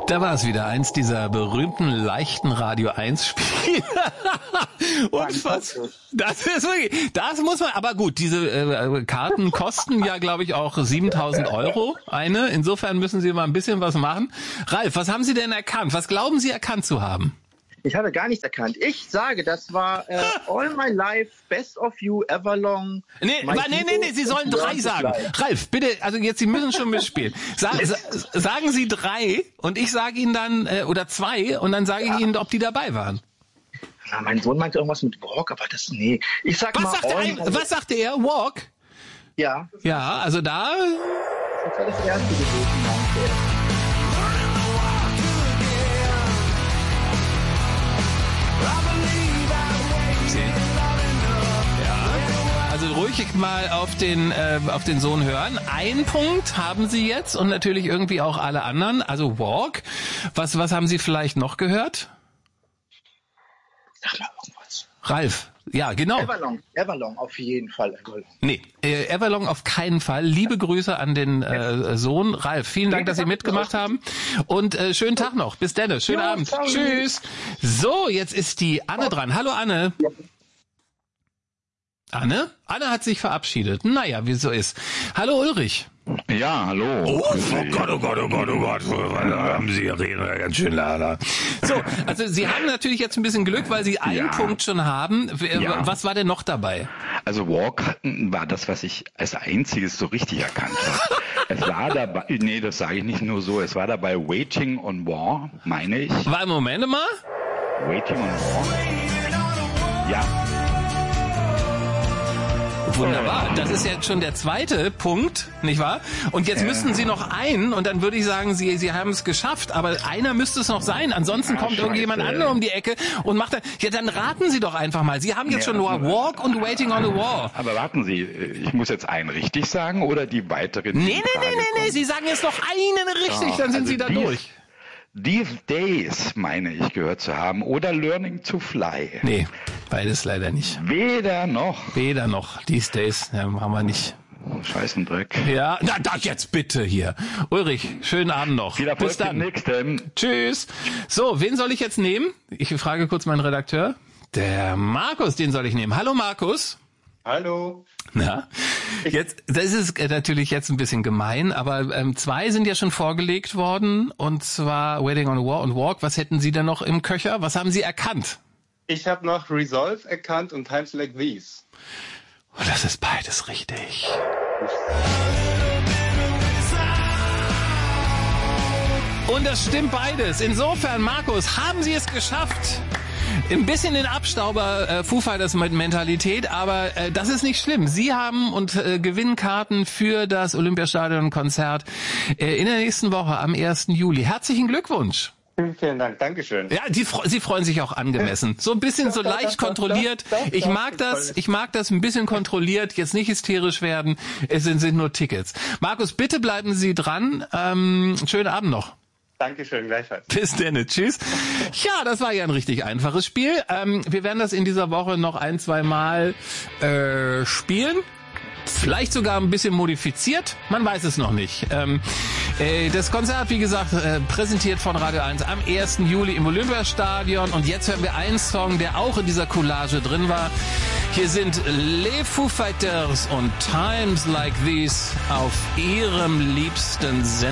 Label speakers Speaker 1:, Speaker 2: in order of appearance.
Speaker 1: Da war es wieder, eins dieser berühmten leichten Radio 1 Spiele. Und was? Das ist wirklich, das muss man, aber gut, diese Karten kosten ja, glaube ich, auch 7.000 € eine. Insofern müssen Sie mal ein bisschen was machen. Ralf, was haben Sie denn erkannt? Was glauben Sie erkannt zu haben?
Speaker 2: Ich habe gar nichts erkannt. Ich sage, das war All My Life, Best of You, Everlong.
Speaker 1: Nee, Sie sollen 3 sagen. Ralf, bitte, also jetzt, Sie müssen schon mitspielen. Sagen Sie 3 und ich sage Ihnen dann, oder 2 und dann sage ich Ihnen, ob die dabei waren.
Speaker 2: Ja, mein Sohn meinte irgendwas mit Walk, aber nee. Ich sag
Speaker 1: Was sagte er? Walk?
Speaker 2: Ja.
Speaker 1: Ja, also da...
Speaker 2: Das war das erste gewesen.
Speaker 1: Also ruhig mal auf den Sohn hören. 1 Punkt haben Sie jetzt und natürlich irgendwie auch alle anderen. Also Walk. Was haben Sie vielleicht noch gehört?
Speaker 2: Sag mal irgendwas.
Speaker 1: Ralf. Ja, genau.
Speaker 2: Everlong, auf jeden Fall.
Speaker 1: Nee, Everlong auf keinen Fall. Liebe Grüße an den Sohn. Ralf, vielen Dank, dass Sie mitgemacht haben. Und schönen Tag noch. Bis dann. Schönen Abend. Ciao. Tschüss. So, jetzt ist die Anne dran. Hallo Anne. Anne? Anne hat sich verabschiedet. Naja, wie so ist. Hallo Ulrich.
Speaker 3: Ja, hallo.
Speaker 1: Oh Gott. Haben Sie reden ganz schön leider. So, also Sie haben natürlich jetzt ein bisschen Glück, weil Sie einen Punkt schon haben. Was war denn noch dabei?
Speaker 3: Also Walk war das, was ich als einziges so richtig erkannt habe. Es war dabei, nee, das sage ich nicht nur so, es war dabei Waiting on War, meine ich.
Speaker 1: Moment mal.
Speaker 3: Waiting on War. Ja.
Speaker 1: Wunderbar, das ist jetzt schon der 2. Punkt, nicht wahr? Und jetzt müssten Sie noch einen und dann würde ich sagen, Sie haben es geschafft, aber einer müsste es noch sein, ansonsten kommt irgendjemand anderer um die Ecke und macht dann, ja dann raten Sie doch einfach mal, Sie haben jetzt schon nur Walk und Waiting on a War.
Speaker 3: Aber warten Sie, ich muss jetzt einen richtig sagen oder die weiteren?
Speaker 1: Nee, Sie sagen jetzt noch einen richtig, dann sind Sie da durch.
Speaker 3: These Days, meine ich, gehört zu haben. Oder Learning to Fly.
Speaker 1: Nee, beides leider nicht.
Speaker 3: Weder noch.
Speaker 1: These Days, haben wir nicht.
Speaker 3: Scheißen Dreck.
Speaker 1: Ja, da jetzt bitte hier. Ulrich, schönen Abend noch.
Speaker 3: Bis dann. Nächsten.
Speaker 1: Tschüss. So, wen soll ich jetzt nehmen? Ich frage kurz meinen Redakteur. Der Markus, den soll ich nehmen. Hallo Markus.
Speaker 4: Hallo.
Speaker 1: Na, das ist natürlich jetzt ein bisschen gemein, aber 2 sind ja schon vorgelegt worden, und zwar Waiting on a War und Walk. Was hätten Sie denn noch im Köcher? Was haben Sie erkannt?
Speaker 4: Ich habe noch Resolve erkannt und Times Like These.
Speaker 1: Und das ist beides richtig. Und das stimmt beides. Insofern, Markus, haben Sie es geschafft. Ein bisschen den Abstauber Foo Fighters mit Mentalität, aber das ist nicht schlimm. Sie haben gewinnen Karten für das Olympiastadion-Konzert in der nächsten Woche am 1. Juli. Herzlichen Glückwunsch.
Speaker 4: Vielen Dank, Dankeschön.
Speaker 1: Ja, Sie freuen sich auch angemessen. So ein bisschen so leicht kontrolliert. Ich mag das ein bisschen kontrolliert, jetzt nicht hysterisch werden. Es sind nur Tickets. Markus, bitte bleiben Sie dran. Schönen Abend noch.
Speaker 4: Dankeschön, gleichfalls.
Speaker 1: Bis dann, tschüss. Ja, das war ja ein richtig einfaches Spiel. Wir werden das in dieser Woche noch 1-2 Mal spielen. Vielleicht sogar ein bisschen modifiziert, man weiß es noch nicht. Das Konzert, wie gesagt, präsentiert von Radio 1 am 1. Juli im Olympiastadion. Und jetzt hören wir einen Song, der auch in dieser Collage drin war. Hier sind Les Foo Fighters und Times Like These auf ihrem liebsten Sender.